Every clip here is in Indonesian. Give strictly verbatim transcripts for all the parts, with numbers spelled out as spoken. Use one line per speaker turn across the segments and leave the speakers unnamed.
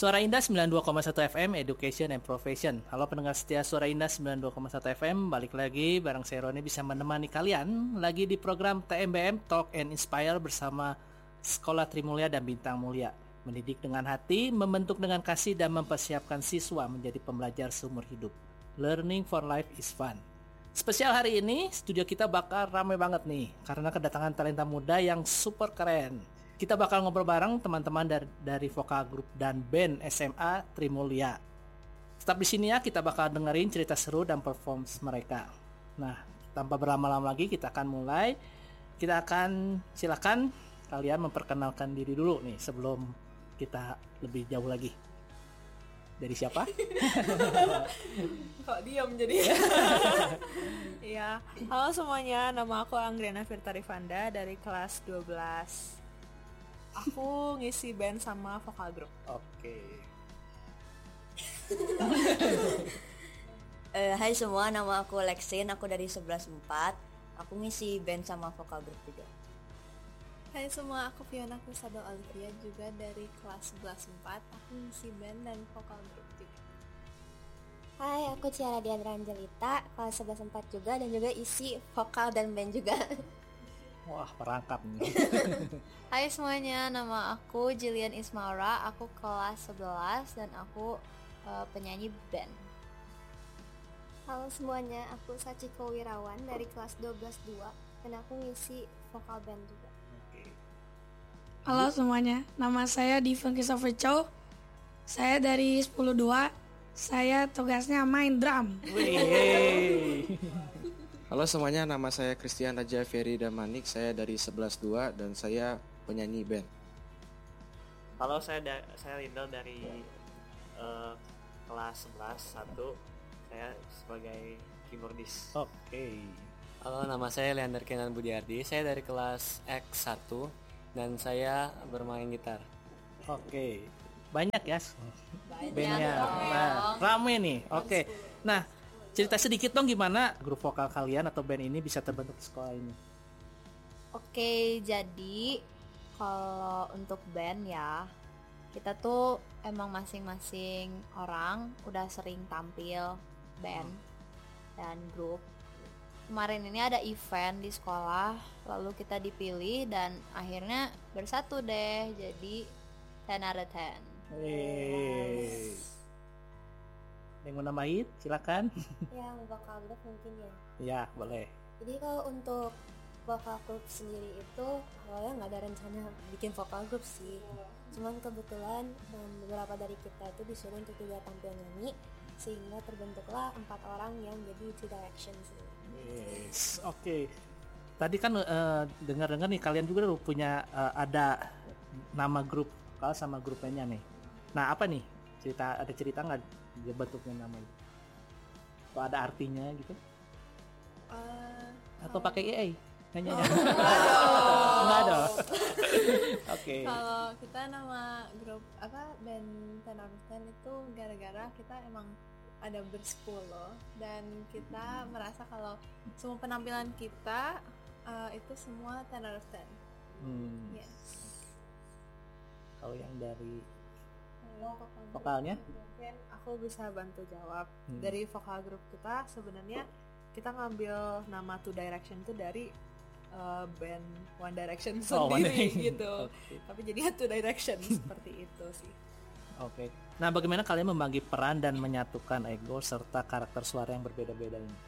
Suara Indah sembilan puluh dua koma satu F M, Education and Profession. Halo pendengar setia Suara Indah sembilan puluh dua koma satu F M, balik lagi bareng saya Roni bisa menemani kalian lagi di program T M B M Talk and Inspire bersama Sekolah Trimulya dan Bintang Mulia. Mendidik dengan hati, membentuk dengan kasih dan mempersiapkan siswa menjadi pembelajar seumur hidup. Learning for life is fun. Spesial hari ini, studio kita bakal ramai banget nih karena kedatangan talenta muda yang super keren. Kita bakal ngobrol bareng teman-teman dari, dari vokal grup dan band S M A Trimulya. Tetap di sini ya, kita bakal dengerin cerita seru dan performance mereka. Nah, tanpa berlama-lama lagi kita akan mulai. Kita akan silakan kalian memperkenalkan diri dulu nih sebelum kita lebih jauh lagi. Dari siapa?
Kok diam jadi? Iya. Halo semuanya, nama aku Anggriana Firtarifanda dari kelas dua belas. Aku ngisi band sama vokal grup.
Oke.
uh, Hai semua, nama aku Lexin, aku dari sebelas empat. Aku ngisi band sama vokal grup juga.
Hai semua, aku Fiona Kusado Olivia juga dari kelas sebelas empat. Aku ngisi band dan vokal grup juga.
Hai, aku Ciara Diandra Angelita, kelas sebelas empat juga dan juga isi vokal dan band juga.
Wah, perangkap nih.
Hai semuanya, nama aku Jillian Ismaura, aku kelas sebelas dan aku uh, penyanyi band.
Halo semuanya, aku Sachiko Wirawan dari kelas dua belas dua dan aku ngisi vokal band juga.
Halo semuanya, nama saya Divan Christopher Chow. Saya dari sepuluh dua. Saya tugasnya main drum.
Halo semuanya, nama saya Christian Raja Ferry Damanik. Saya dari sebelas dua dan saya penyanyi band.
Halo, saya da- saya Lindel dari uh, kelas sebelas satu. Saya sebagai keyboardis.
Oke. Okay.
Halo, nama saya Leander Kenan Budiardi. Saya dari kelas X satu. Dan saya bermain gitar.
Oke, banyak ya
bandnya.
Nah, rame nih. Oke, nah cerita sedikit dong gimana grup vokal kalian atau band ini bisa terbentuk di sekolah ini.
Oke, jadi kalau untuk band ya, kita tuh emang masing-masing orang udah sering tampil band dan grup. Kemarin ini ada event di sekolah, lalu kita dipilih dan akhirnya bersatu deh, jadi ten out of ten.
Hey. Yang mau nambahin, silakan.
Yang vokal grup mungkin ya.
Ya, boleh.
Jadi kalau untuk vokal grup sendiri itu awalnya nggak ada rencana bikin vokal grup sih. Cuman kebetulan um, beberapa dari kita itu disuruh untuk juga tampil nyanyi, sehingga terbentuklah empat orang yang jadi Two Direction sih.
Yes, oke. Okay. Tadi kan uh, dengar-dengar nih kalian juga punya uh, ada nama grup kalau sama grup lainnya nih. Nah, apa nih? Cerita ada cerita nggak dia bentuknya nama itu? Atau ada artinya gitu?
Uh,
Atau pakai A I? Nanya.
Oh,
enggak ada. Oke.
Kalau kita nama grup apa band Ten Out of Ten itu gara-gara kita emang ada bersepuluh dan kita merasa kalau semua penampilan kita uh, itu semua ten out of ten.
Hmm.
Yes.
Kalau yang dari
Oh,
vokalnya?
Mungkin aku bisa bantu jawab.
Hmm.
Dari vokal grup kita sebenarnya kita ngambil nama Two Direction itu dari uh, band One Direction
Oh,
sendiri
One.
gitu.
Okay.
Tapi jadinya Two Direction seperti itu sih.
Oke. Okay. Nah, bagaimana kalian membagi peran dan menyatukan ego serta karakter suara yang berbeda-beda ini?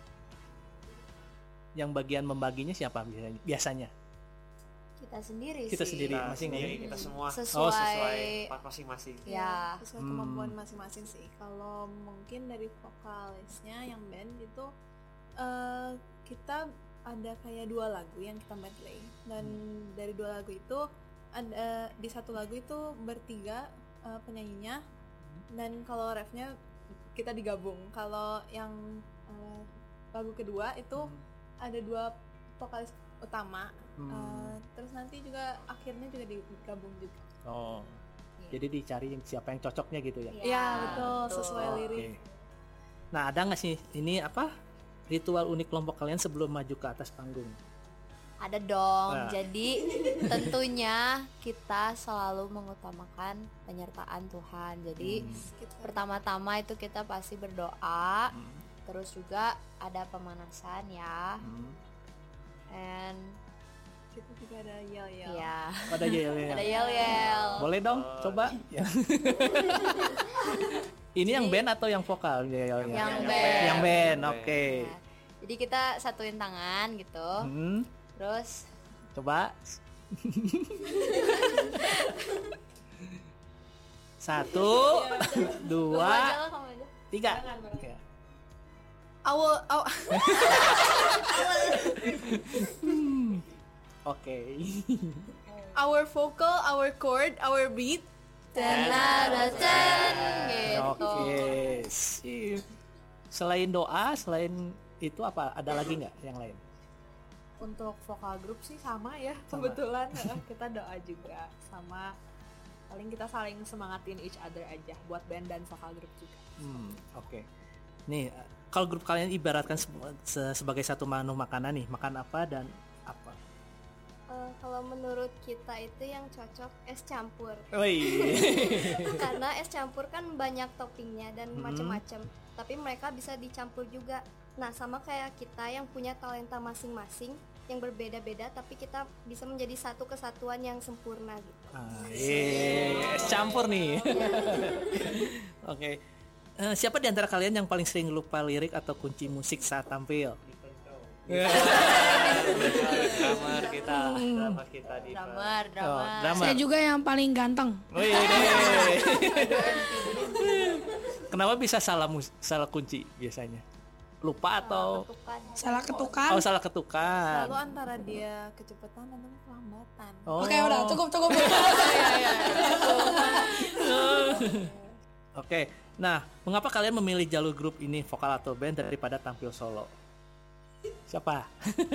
Yang bagian membaginya siapa biasanya?
Kita sendiri
Kita
sih.
sendiri,
Kita
masing
sendiri, kita semua
Sesuai,
Oh,
sesuai part masing-masing.
ya.
Sesuai
Hmm.
kemampuan masing-masing sih. Kalau mungkin dari vokalisnya yang band itu uh, kita ada kayak dua lagu yang kita medley dan hmm. dari dua lagu itu ada di satu lagu itu bertiga uh, penyanyinya dan kalau refnya kita digabung. Kalau yang uh, lagu kedua itu hmm. ada dua vokalis utama. Hmm. Uh, terus nanti juga akhirnya juga digabung juga.
Oh,
yeah.
Jadi dicari siapa yang cocoknya gitu ya?
Iya
yeah, betul, sesuai
oh,
lirik.
Okay. Nah, ada nggak sih ini apa ritual unik kelompok kalian sebelum maju ke atas panggung?
Ada dong.
Nah.
Jadi tentunya kita selalu mengutamakan penyertaan Tuhan. Jadi
Hmm.
pertama-tama itu kita pasti berdoa.
Hmm.
Terus juga ada pemanasan ya.
Hmm.
And
Kita juga ada yel-yel.
ya,
Ada yel
ada yel-yel.
Boleh dong, coba. Ya. Ini yang band atau yang vokal? Yel-yelnya?
Yang
Yang
band.
Yang band, oke.
Ya. Jadi kita satuin tangan gitu.
Hmm.
Terus
Coba. Satu, dua,
kamu aja lah, kamu aja.
tiga. Oke.
Awal, awal.
Oke.
Our vocal, our chord, our beat.
Ten-ten, gitu.
Oke. Sip. Selain doa, selain itu apa? Ada lagi nggak yang lain?
Untuk vokal grup sih sama ya,
Sama.
kebetulan eh, kita doa juga sama, paling kita saling semangatin each other aja buat band dan vokal grup juga.
Hmm, oke. Nih, kalau grup kalian ibaratkan se- se- sebagai satu menu makanan nih, makan apa dan apa?
Eh, kalau menurut kita itu yang cocok es campur.
Woi.
Karena es campur kan banyak toppingnya dan
Hmm.
macam-macam. Tapi mereka bisa dicampur juga. Nah, sama kayak kita yang punya talenta masing-masing yang berbeda-beda, tapi kita bisa menjadi satu kesatuan yang sempurna gitu.
Ah, yeay, es campur nih. Oke. Eh, siapa di antara kalian yang paling sering lupa lirik atau kunci musik saat tampil?
Drummer kita, drummer kita di
Drummer,
Oh,
drummer.
drummer.
Saya juga yang paling ganteng.
Wih, kenapa bisa salah mus- salah kunci biasanya? Lupa atau
Ketukan.
Salah ketukan.
oh salah ketukan?
Lalu antara dia kecepatan atau kelambatan.
Oh.
Oke, udah cukup cukup.
Oke. Nah, mengapa kalian memilih jalur grup ini vokal atau band daripada tampil solo? Siapa?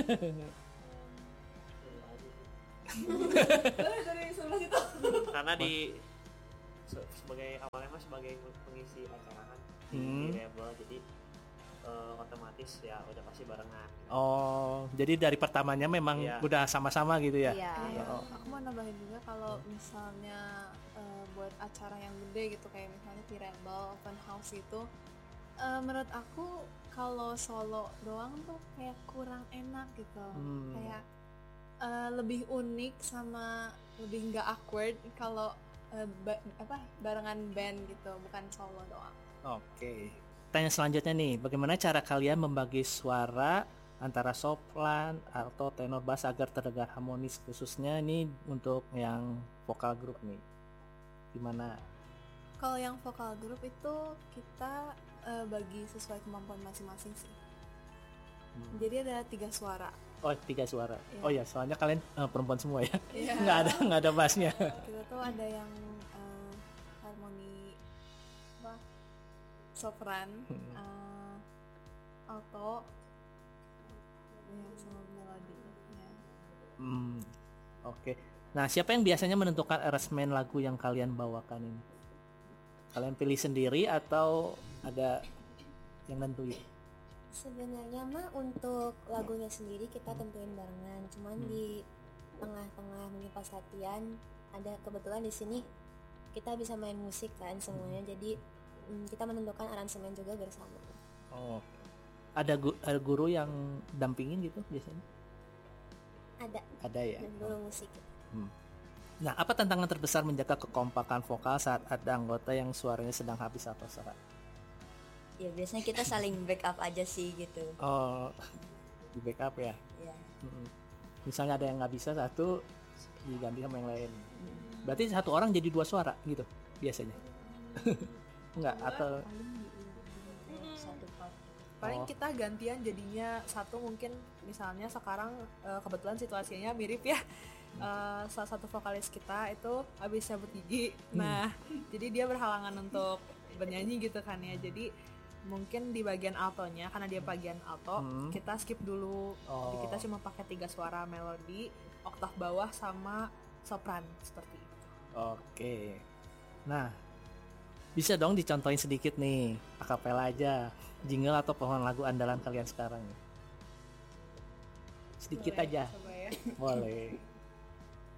karena di se- sebagai awalnya mah sebagai pengisi acara kan
Hmm.
di Rebel, jadi eh, otomatis ya udah pasti barengan.
Oh, jadi dari pertamanya memang
Iya.
udah sama-sama gitu ya?
Iya.
Iya,
Oh.
aku mau nambahin juga kalau misalnya eh, buat acara yang gede gitu kayak misalnya di Rebel, open house gitu, eh, menurut aku kalau solo doang tuh kayak kurang enak gitu,
Hmm.
kayak eh, lebih unik sama lebih nggak awkward kalau eh, ba- apa barengan band gitu, bukan solo doang.
Oke. Tanya selanjutnya nih, bagaimana cara kalian membagi suara antara sopran atau tenor bass agar terdengar harmonis, khususnya nih untuk yang vokal grup nih? Gimana?
Kalau yang vokal grup itu kita eh, bagi sesuai kemampuan masing-masing sih.
Hmm.
Jadi ada tiga suara.
Oh, tiga suara.
Iya.
Oh ya, soalnya kalian eh, perempuan semua ya.
Iya.
Nggak ada nggak ada bassnya.
Kita tuh ada yang eh, harmoni apa? Sopran,
Hmm.
eh, alto, ya sama melodi. Ya.
Hmm. Oke. Nah, siapa yang biasanya menentukan arrangement lagu yang kalian bawakan ini? Kalian pilih sendiri atau ada yang nentuin?
Sebenarnya mah untuk lagunya sendiri kita tentuin barengan, cuman
Hmm.
di tengah-tengah mungkin pas latihan ada kebetulan di sini kita bisa main musik kan semuanya, jadi mm, kita menentukan aransemen juga bersama.
Oh. Ada, gu- ada guru yang dampingin gitu biasanya?
Ada
Ada ya.
dan guru musik.
Nah, apa tantangan terbesar menjaga kekompakan vokal saat ada anggota yang suaranya sedang habis atau serak?
Ya biasanya kita saling backup aja sih gitu.
Oh, di backup ya.
Ya.
Mm-mm. Misalnya ada yang nggak bisa satu, diganti sama yang lain. Berarti satu orang jadi dua suara gitu biasanya? Enggak atau?
Satu part.
Paling
Oh.
kita gantian jadinya satu, mungkin misalnya sekarang eh, kebetulan situasinya mirip ya. Eh, salah satu vokalis kita itu habis cabut gigi. Nah, jadi dia berhalangan untuk bernyanyi gitu kan ya. Jadi mungkin di bagian altonya, karena dia bagian alto,
Hmm.
kita skip dulu. Jadi
Oh.
kita cuma pakai tiga suara melodi, oktav bawah sama sopran seperti itu.
Oke. Nah, bisa dong dicontohin sedikit nih, akapela aja, jingle atau pohon lagu andalan kalian sekarang. Sedikit
Boleh,
aja.
coba ya.
Boleh.